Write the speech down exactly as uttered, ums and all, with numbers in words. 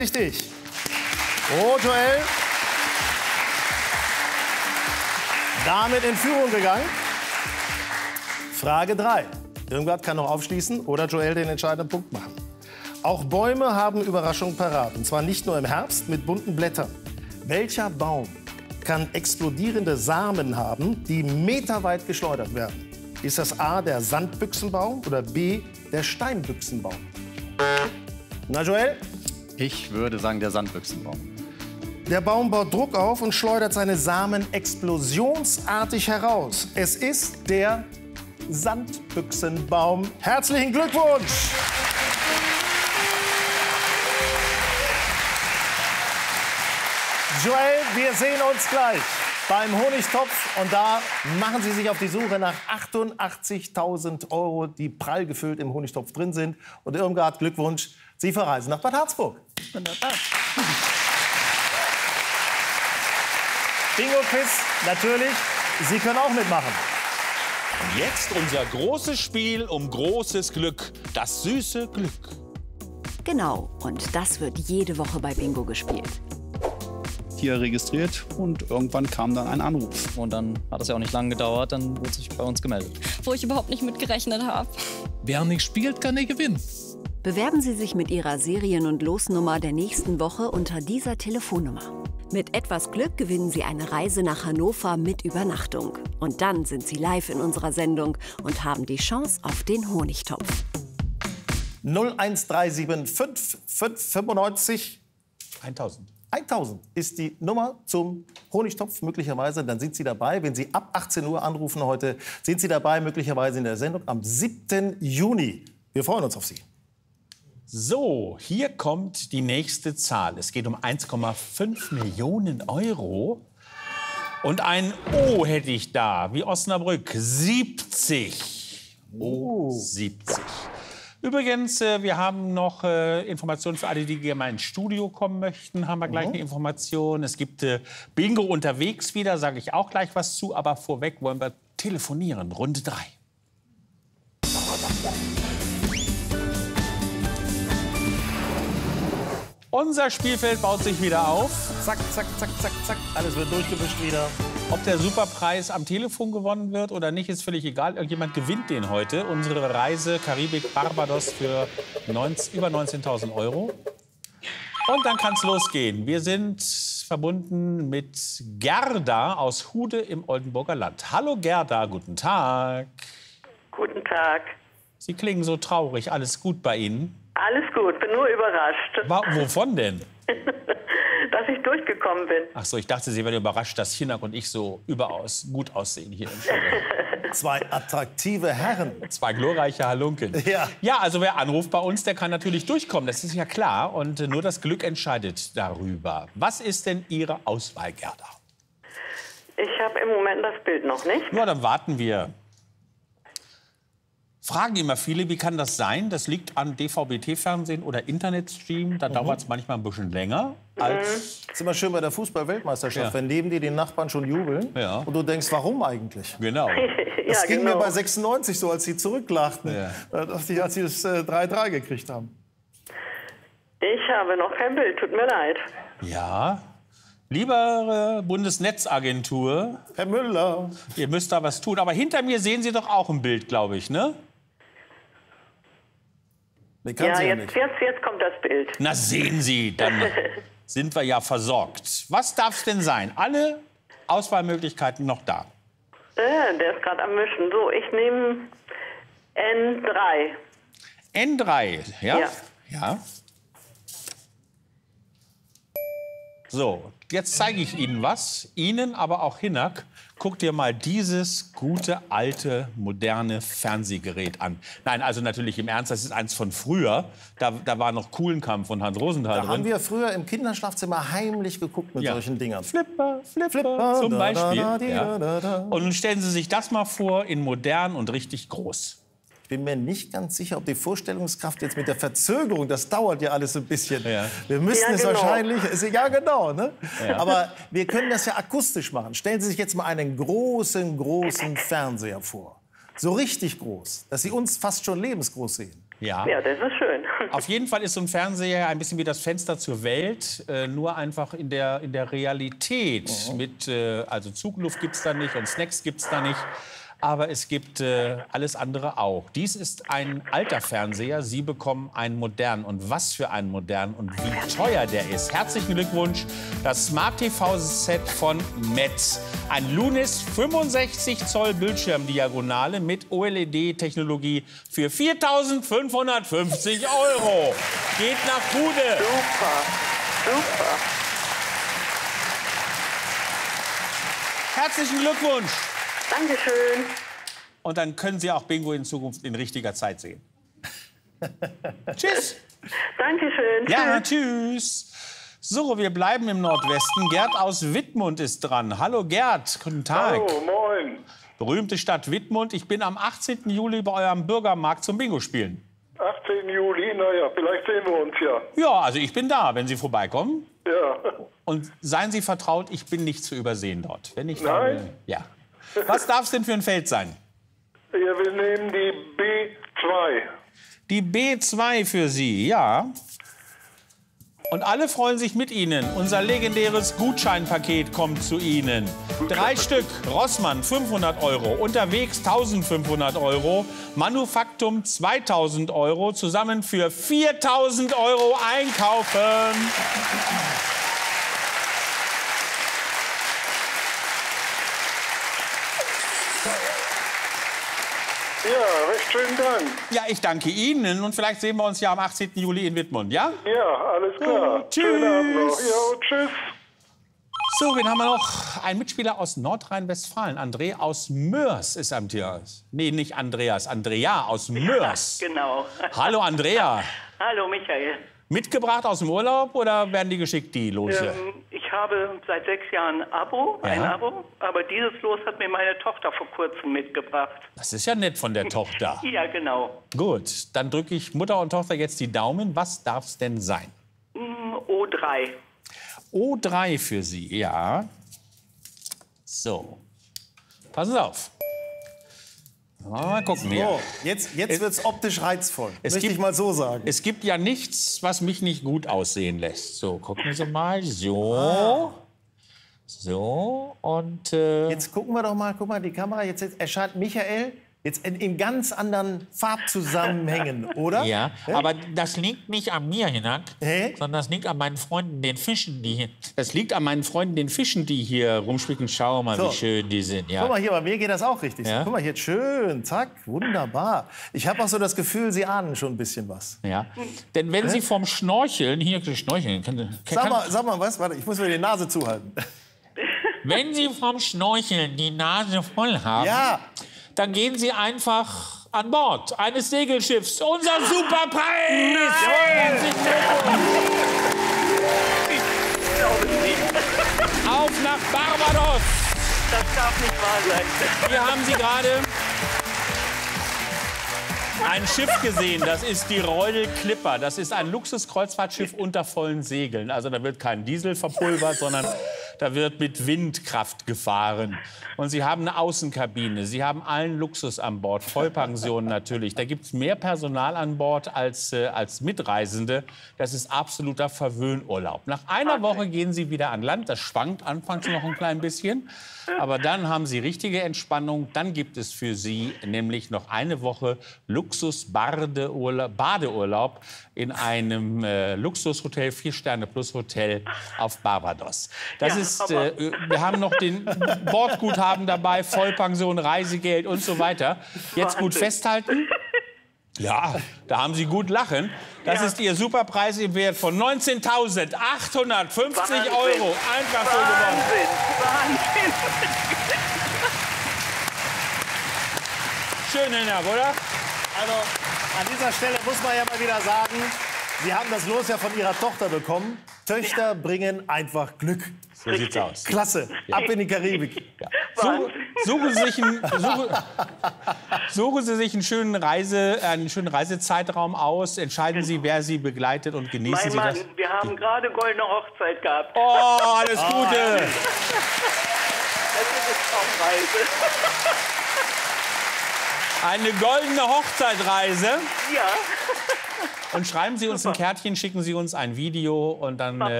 Richtig. Oh, Joel. Damit in Führung gegangen. Frage drei. Irmgard kann noch aufschließen oder Joel den entscheidenden Punkt machen. Auch Bäume haben Überraschungen parat. Und zwar nicht nur im Herbst mit bunten Blättern. Welcher Baum kann explodierende Samen haben, die meterweit geschleudert werden? Ist das A, der Sandbüchsenbaum oder B, der Steinbüchsenbaum? Na, Joel? Ich würde sagen, der Sandbüchsenbaum. Der Baum baut Druck auf und schleudert seine Samen explosionsartig heraus. Es ist der Sandbüchsenbaum. Herzlichen Glückwunsch! Joel, wir sehen uns gleich beim Honigtopf. Und da machen Sie sich auf die Suche nach achtundachtzigtausend Euro, die prall gefüllt im Honigtopf drin sind. Und Irmgard, Glückwunsch, Sie verreisen nach Bad Harzburg. Wunderbar. Bingo-Quiz, natürlich. Sie können auch mitmachen. Und jetzt unser großes Spiel um großes Glück. Das süße Glück. Genau, und das wird jede Woche bei Bingo gespielt. Hier registriert und irgendwann kam dann ein Anruf. Und dann hat es ja auch nicht lange gedauert, dann wurde sich bei uns gemeldet. Wo ich überhaupt nicht mit gerechnet habe. Wer nicht spielt, kann nicht gewinnen. Bewerben Sie sich mit Ihrer Serien- und Losnummer der nächsten Woche unter dieser Telefonnummer. Mit etwas Glück gewinnen Sie eine Reise nach Hannover mit Übernachtung. Und dann sind Sie live in unserer Sendung und haben die Chance auf den Honigtopf. null eins drei sieben fünf fünf fünfundneunzig eintausend. eintausend ist die Nummer zum Honigtopf möglicherweise. Dann sind Sie dabei. Wenn Sie ab achtzehn Uhr anrufen heute, sind Sie dabei möglicherweise in der Sendung am siebten Juni. Wir freuen uns auf Sie. So, hier kommt die nächste Zahl. Es geht um eins Komma fünf Millionen Euro. Und ein O hätte ich da, wie Osnabrück, siebzig. Oh, siebzig. Übrigens, äh, wir haben noch äh, Informationen für alle, die gerne mal ins Studio kommen möchten. Haben wir gleich eine Information. Es gibt äh, Bingo unterwegs wieder, sage ich auch gleich was zu. Aber vorweg wollen wir telefonieren. Runde drei. Unser Spielfeld baut sich wieder auf. Zack, zack, zack, zack, zack. Alles wird durchgemischt wieder. Ob der Superpreis am Telefon gewonnen wird oder nicht, ist völlig egal. Irgendjemand gewinnt den heute. Unsere Reise Karibik Barbados für neunzehn, über neunzehntausend Euro. Und dann kann es losgehen. Wir sind verbunden mit Gerda aus Hude im Oldenburger Land. Hallo Gerda, guten Tag. Guten Tag. Sie klingen so traurig. Alles gut bei Ihnen? Alles gut, bin nur überrascht. Wa- wovon denn? Dass ich durchgekommen bin. Ach so, ich dachte, Sie wären überrascht, dass Hinak und ich so überaus gut aussehen hier im Studio. Zwei attraktive Herren. Zwei glorreiche Halunken. Ja. Ja, also wer anruft bei uns, der kann natürlich durchkommen. Das ist ja klar. Und äh, nur das Glück entscheidet darüber. Was ist denn Ihre Auswahl, Gerda? Ich habe im Moment das Bild noch nicht. Na, dann warten wir. Fragen immer viele, wie kann das sein? Das liegt an D V B T-Fernsehen oder Internetstream. Da mhm. dauert es manchmal ein bisschen länger. Als Das ist immer schön bei der Fußball-Weltmeisterschaft, Ja. wenn neben dir die Nachbarn schon jubeln. Ja. Und du denkst, warum eigentlich? Genau. Das ja, ging genau. mir bei sechsundneunzig so, als sie zurücklachten, Ja. äh, als sie als sie das äh, drei drei gekriegt haben. Ich habe noch kein Bild, tut mir leid. Ja. Liebe Bundesnetzagentur, Herr Müller. ihr müsst da was tun. Aber hinter mir sehen Sie doch auch ein Bild, glaube ich, ne? Nee, kann Ja, sie ja jetzt, nicht. jetzt, jetzt kommt das Bild. Na, sehen Sie, dann sind wir ja versorgt. Was darf es denn sein? Alle Auswahlmöglichkeiten noch da. Äh, der ist gerade am Mischen. So, ich nehme N drei. N drei, ja? Ja. Ja. So, jetzt zeige ich Ihnen was. Ihnen, aber auch Hinak. Guck dir mal dieses gute, alte, moderne Fernsehgerät an. Nein, also natürlich im Ernst, das ist eins von früher. Da, da war noch Kuhlenkampf von Hans Rosenthal Da drin. haben wir früher im Kinderschlafzimmer heimlich geguckt mit Ja. solchen Dingern. Flipper, Flipper, Flipper, zum da, Beispiel. da, da, di, Ja. da, da. Und nun stellen Sie sich das mal vor in modern und richtig groß. Ich bin mir nicht ganz sicher, ob die Vorstellungskraft jetzt mit der Verzögerung, das dauert ja alles ein bisschen. Ja. Wir müssen Ja, es genau. wahrscheinlich, ist- ja genau, ne? Ja. Aber wir können das ja akustisch machen. Stellen Sie sich jetzt mal einen großen, großen Fernseher vor. So richtig groß, dass Sie uns fast schon lebensgroß sehen. Ja. Ja, das ist schön. Auf jeden Fall ist so ein Fernseher ein bisschen wie das Fenster zur Welt, äh, nur einfach in der, in der Realität. Oh. Mit, äh, also Zugluft gibt es da nicht und Snacks gibt es da nicht. Aber es gibt äh, alles andere auch. Dies ist ein alter Fernseher. Sie bekommen einen modernen. Und was für einen modernen und wie teuer der ist. Herzlichen Glückwunsch. Das Smart T V-Set von Metz. Ein Lunis fünfundsechzig Zoll Bildschirmdiagonale mit O L E D-Technologie für viertausendfünfhundertfünfzig Euro. Geht nach Bude. Super, super. Herzlichen Glückwunsch. Dankeschön. Und dann können Sie auch Bingo in Zukunft in richtiger Zeit sehen. Tschüss. Dankeschön. Ja, tschüss. So, wir bleiben im Nordwesten. Gerd aus Wittmund ist dran. Hallo Gerd, guten Tag. Hallo, moin. Berühmte Stadt Wittmund. Ich bin am achtzehnten Juli bei eurem Bürgermarkt zum Bingo spielen. achtzehnten Juli, naja, vielleicht sehen wir uns ja. Ja, also ich bin da, wenn Sie vorbeikommen. Ja. Und seien Sie vertraut, ich bin nicht zu übersehen dort. Wenn ich Nein? Dann, ja. Was darf es denn für ein Feld sein? Ja, wir nehmen die B zwei. Die B zwei für Sie, ja. Und alle freuen sich mit Ihnen. Unser legendäres Gutscheinpaket kommt zu Ihnen. Drei Stück, Rossmann fünfhundert Euro, unterwegs eintausendfünfhundert Euro, Manufaktum zweitausend Euro, zusammen für viertausend Euro einkaufen. Ja, recht schönen Dank. Ja, ich danke Ihnen und vielleicht sehen wir uns ja am achtzehnten Juli in Wittmund, ja? Ja, alles klar. Oh, tschüss. Schönen Abend noch. Ja, tschüss. So, wen haben wir noch? Ein Mitspieler aus Nordrhein-Westfalen. André aus Mörs ist am Tier. Nee, nicht Andreas, Andrea aus Mörs. Ja, genau. Hallo, Andrea. Hallo, Michael. Mitgebracht aus dem Urlaub oder werden die geschickt, die Lose? Ähm, ich habe seit sechs Jahren ein Abo, Ja. ein Abo, aber dieses Los hat mir meine Tochter vor kurzem mitgebracht. Das ist ja nett von der Tochter. Ja, genau. Gut, dann drücke ich Mutter und Tochter jetzt die Daumen. Was darf es denn sein? Mm, O drei. O drei für Sie, ja. So, passen Sie auf. Mal gucken hier. So, jetzt, jetzt wird es optisch reizvoll. Es Möchte gibt- ich mal so sagen. Es gibt ja nichts, was mich nicht gut aussehen lässt. So, gucken Sie mal. So. So. Und. Äh, Jetzt gucken wir doch mal, guck mal, die Kamera. Jetzt, jetzt erscheint Michael jetzt in, in ganz anderen Farbzusammenhängen, oder? Ja, aber das liegt nicht an mir, Hinak, Hä? sondern das liegt an meinen Freunden, den Fischen, die hier... das liegt an meinen Freunden, den Fischen, die hier rumspielen. Schau mal, So. wie schön die sind. Ja. Guck mal hier, bei mir geht das auch richtig. Ja? Guck mal hier, schön, zack, wunderbar. Ich habe auch so das Gefühl, Sie ahnen schon ein bisschen was. Ja. Denn wenn Sie vom Schnorcheln, hier Schnorcheln, kann, kann, Sag mal, sag mal was, warte, ich muss mir die Nase zuhalten. Wenn Sie vom Schnorcheln die Nase voll haben, Ja, dann gehen Sie einfach an Bord eines Segelschiffs. Unser Superpreis! Herzlichen Glückwunsch! Ich glaube es nicht. auf nach Barbados. Das darf nicht wahr sein. Hier haben Sie gerade ein Schiff gesehen. Das ist die Royal Clipper. Das ist ein Luxuskreuzfahrtschiff unter vollen Segeln. Also da wird kein Diesel verpulvert, sondern da wird mit Windkraft gefahren. Und Sie haben eine Außenkabine. Sie haben allen Luxus an Bord. Vollpension natürlich. Da gibt es mehr Personal an Bord als, äh, als Mitreisende. Das ist absoluter Verwöhnurlaub. Nach einer Woche gehen Sie wieder an Land. Das schwankt anfangs noch ein klein bisschen. Aber dann haben Sie richtige Entspannung. Dann gibt es für Sie nämlich noch eine Woche Luxus-Badeurlaub Badeurlaub in einem äh, Luxushotel, Vier-Sterne-Plus-Hotel auf Barbados. Das Ja, ist, aber- äh, wir haben noch den Bordguthaben dabei, Vollpension, Reisegeld und so weiter. Jetzt gut Wahnsinn. festhalten. Ja, da haben Sie gut lachen. Das Ja. ist Ihr Superpreis im Wert von neunzehntausendachthundertfünfzig Wahnsinn. Euro. Einfach so gewonnen. Wahnsinn, Wahnsinn. Schön, Herr Napp, oder? also an dieser Stelle muss man ja mal wieder sagen, Sie haben das Los ja von Ihrer Tochter bekommen. Töchter bringen einfach Glück. So sieht's aus. Klasse, ab in die Karibik. Suchen, suchen, Sie sich einen, suchen, suchen Sie sich einen schönen, Reise, einen schönen Reisezeitraum aus. Entscheiden Sie, wer Sie begleitet und genießen Mein Sie Mann, das. wir haben gerade goldene Hochzeit gehabt. Oh, alles Gute. Das ist eine Traumreise. Eine goldene Hochzeitreise. Ja. Und schreiben Sie uns ein Kärtchen, schicken Sie uns ein Video und dann... Äh,